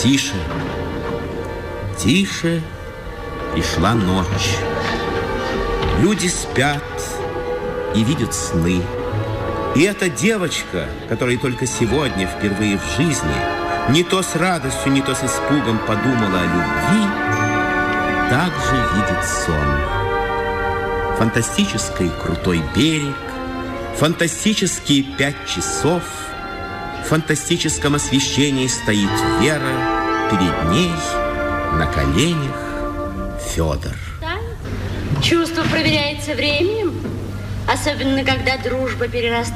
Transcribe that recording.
Тише, тише пришла ночь. Люди спят и видят сны. И эта девочка, которая только сегодня впервые в жизни не то с радостью, не то с испугом подумала о любви, также видит сон. Фантастический крутой берег, фантастические 5 часов, в фантастическом освещении стоит Вера, перед ней на коленях Федор. Чувство проверяется временем, особенно когда дружба перерастает